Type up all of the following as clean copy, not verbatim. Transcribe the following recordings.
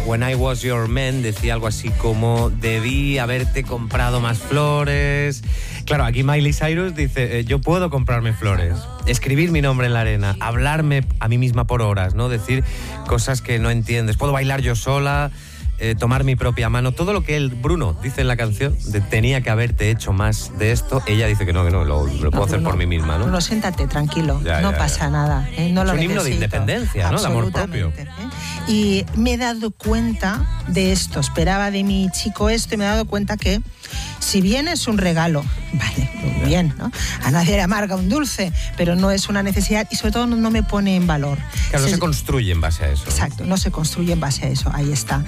When I Was Your Man decía algo así como debí haberte comprado más flores. Claro, aquí Miley Cyrus dice, yo puedo comprarme flores, escribir mi nombre en la arena, hablarme a mí misma por horas, ¿no? Decir cosas que no entiendes, puedo bailar yo sola, tomar mi propia mano, todo lo que Bruno dice en la canción, de tenía que haberte hecho más de esto, ella dice que no, lo puedo hacer por mí misma, ¿no? Bruno, siéntate, tranquilo, no pasa nada, no lo necesito. Es un himno de independencia, ¿no? De amor propio. Y me he dado cuenta de esto, esperaba de mi chico esto y me he dado cuenta que si bien es un regalo, vale, muy bien, ¿no? A nadie le amarga un dulce, pero no es una necesidad y sobre todo no me pone en valor. Claro, no se construye en base a eso. Exacto, no se construye en base a eso, ahí está.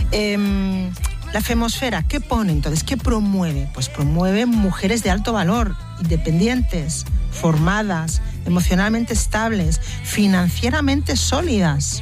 La Femosfera, ¿qué pone entonces? ¿Qué promueve? Pues promueve mujeres de alto valor, independientes, formadas, emocionalmente estables, financieramente sólidas.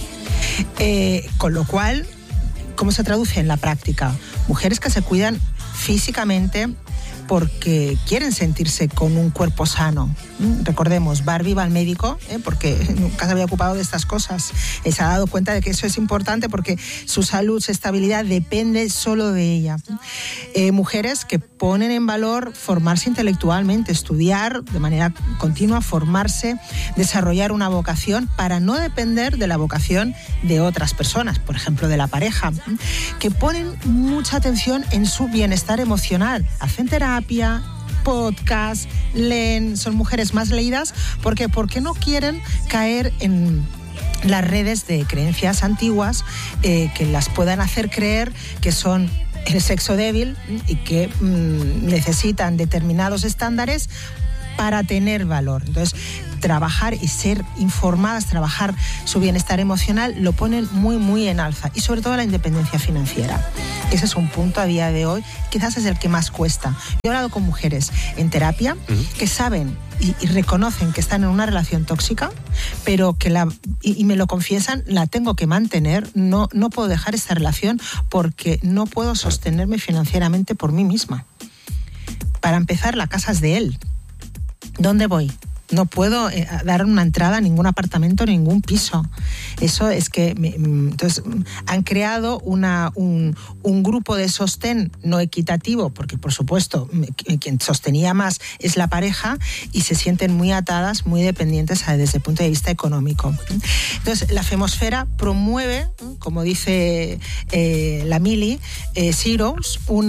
Con lo cual, ¿cómo se traduce en la práctica? Mujeres que se cuidan físicamente porque quieren sentirse con un cuerpo sano. Recordemos, Barbie va al médico porque nunca se había ocupado de estas cosas. Se ha dado cuenta de que eso es importante porque su salud, su estabilidad depende solo de ella. Mujeres que ponen en valor formarse intelectualmente, estudiar de manera continua, formarse, desarrollar una vocación para no depender de la vocación de otras personas, por ejemplo, de la pareja, que ponen mucha atención en su bienestar emocional, hacen terapia, podcast, leen, son mujeres más leídas. ¿Por qué? Porque no quieren caer en las redes de creencias antiguas que las puedan hacer creer que son el sexo débil y que necesitan determinados estándares para tener valor. Entonces, trabajar y ser informadas, trabajar su bienestar emocional, lo ponen muy, muy en alza. Y sobre todo la independencia financiera. Ese es un punto a día de hoy, quizás es el que más cuesta. Yo he hablado con mujeres en terapia que saben y reconocen que están en una relación tóxica, pero que y me lo confiesan, la tengo que mantener, no puedo dejar esta relación porque no puedo sostenerme financieramente por mí misma. Para empezar, la casa es de él. ¿Dónde voy? No puedo dar una entrada a ningún apartamento, a ningún piso. Eso es que... entonces, han creado un grupo de sostén no equitativo, porque, por supuesto, quien sostenía más es la pareja, y se sienten muy atadas, muy dependientes desde el punto de vista económico. Entonces, la Femosfera promueve, como dice la Mili Cyrus, un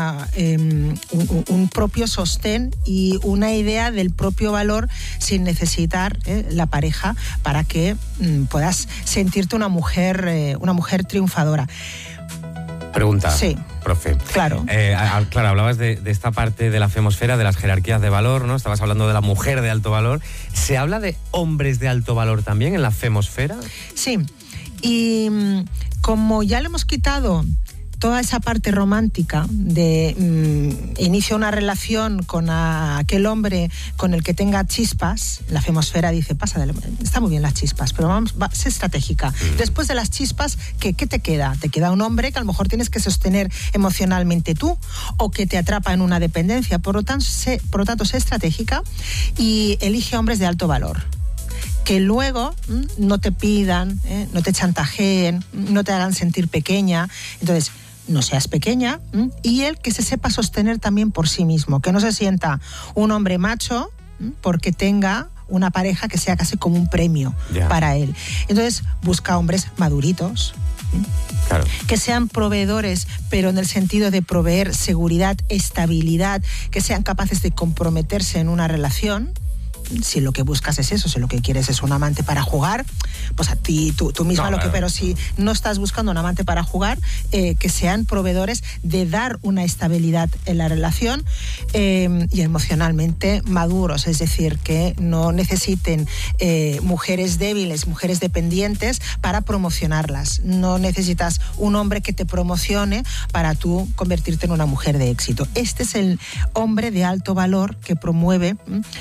propio sostén y una idea del propio valor sin necesitar la pareja para que puedas sentirte una mujer triunfadora. Pregunta, sí, profe. Claro. Claro, hablabas de esta parte de la Femosfera, de las jerarquías de valor, ¿no? Estabas hablando de la mujer de alto valor. ¿Se habla de hombres de alto valor también en la Femosfera? Sí, y como ya le hemos quitado toda esa parte romántica de inicia una relación con aquel hombre con el que tenga chispas, la Femosfera dice, pásale, está muy bien las chispas, pero sé estratégica. Después de las chispas, ¿qué te queda? Te queda un hombre que a lo mejor tienes que sostener emocionalmente tú o que te atrapa en una dependencia. Por lo tanto, sé estratégica y elige hombres de alto valor. Que luego no te pidan, no te chantajeen, no te hagan sentir pequeña. Entonces, no seas pequeña, y él que se sepa sostener también por sí mismo, que no se sienta un hombre macho porque tenga una pareja que sea casi como un premio para él. Entonces busca hombres maduritos, claro, que sean proveedores, pero en el sentido de proveer seguridad, estabilidad, que sean capaces de comprometerse en una relación. Si lo que buscas es eso, si lo que quieres es un amante para jugar, pues a ti, tú misma pero si no estás buscando un amante para jugar, que sean proveedores de dar una estabilidad en la relación y emocionalmente maduros, es decir, que no necesiten mujeres débiles, mujeres dependientes para promocionarlas. No necesitas un hombre que te promocione para tú convertirte en una mujer de éxito. Este es el hombre de alto valor que promueve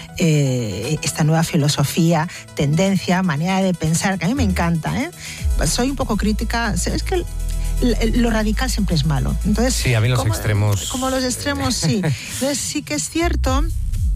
esta nueva filosofía, tendencia, manera de pensar, que a mí me encanta, Soy un poco crítica, es que lo radical siempre es malo. Entonces, sí, a mí los extremos... Como los extremos, sí. Entonces sí que es cierto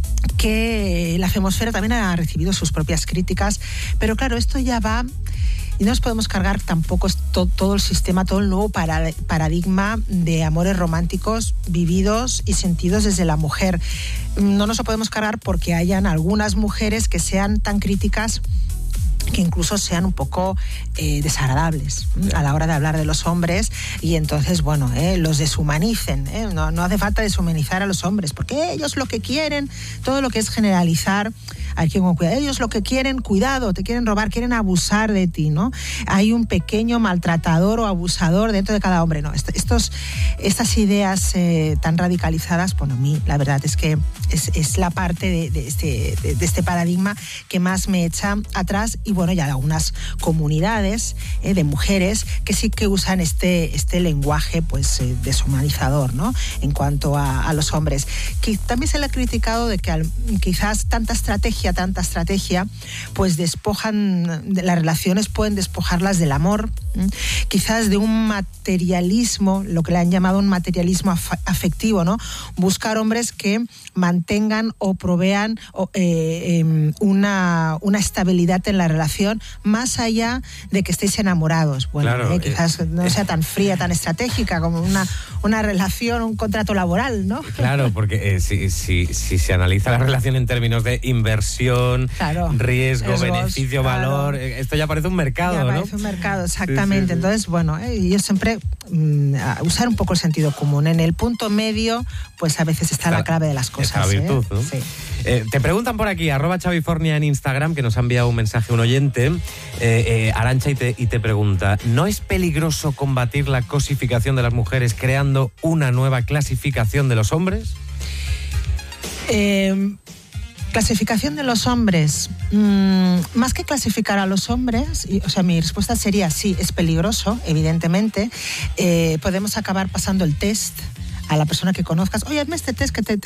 que la Femosfera también ha recibido sus propias críticas, pero claro, esto ya va Y no nos podemos cargar tampoco todo el sistema, todo el nuevo paradigma de amores románticos vividos y sentidos desde la mujer. No nos lo podemos cargar porque hayan algunas mujeres que sean tan críticas que incluso sean un poco desagradables a la hora de hablar de los hombres y entonces, los deshumanicen. No hace falta deshumanizar a los hombres porque ellos lo que quieren, todo lo que es generalizar, hay que con cuidado. Ellos lo que quieren, cuidado, te quieren robar, quieren abusar de ti, ¿no? Hay un pequeño maltratador o abusador dentro de cada hombre, ¿no? Estas ideas tan radicalizadas, a mí la verdad es que es la parte de este paradigma que más me echa atrás y ya hay algunas comunidades de mujeres que sí que usan este lenguaje deshumanizador, ¿no? En cuanto a los hombres. Que también se le ha criticado de que quizás tanta estrategia, pues despojan, las relaciones pueden despojarlas del amor, quizás de un materialismo, lo que le han llamado un materialismo afectivo, ¿no? Buscar hombres que mantengan o provean una estabilidad en la relación más allá de que estéis enamorados. Claro, quizás no sea tan fría, tan estratégica como una relación, un contrato laboral, ¿no? Claro, porque si se analiza la relación en términos de inversión, riesgo, beneficio, valor, esto ya parece un mercado, ¿no? Parece un mercado, exactamente. Sí. Entonces, yo siempre usar un poco el sentido común. En el punto medio, pues a veces está la clave de las cosas. Está la virtud, ¿no? Sí. Te preguntan por aquí, @Chavifornia en Instagram, que nos ha enviado un mensaje un oyente, Arantxa, y te pregunta, ¿no es peligroso combatir la cosificación de las mujeres creando una nueva clasificación de los hombres? Clasificación de los hombres. Más que clasificar a los hombres, mi respuesta sería sí, es peligroso, evidentemente. Podemos acabar pasando el test a la persona que conozcas. Oye, hazme este test que te